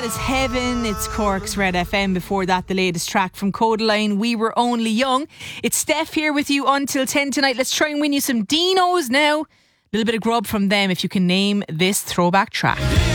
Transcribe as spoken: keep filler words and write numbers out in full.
That is Heaven. It's Cork's Red F M. Before that, the latest track from Codaline, We Were Only Young. It's Steph here with you until ten tonight. Let's try and win you some Dinos now. A little bit of grub from them if you can name this throwback track.